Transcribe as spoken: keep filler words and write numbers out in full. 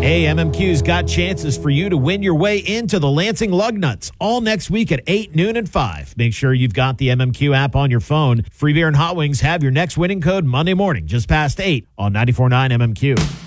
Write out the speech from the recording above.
Hey, M M Q's got chances for you to win your way into the Lansing Lugnuts all next week at eight, noon, and five. Make sure you've got the M M Q app on your phone. Free beer and hot wings have your next winning code Monday morning, just past eight on ninety-four point nine M M Q.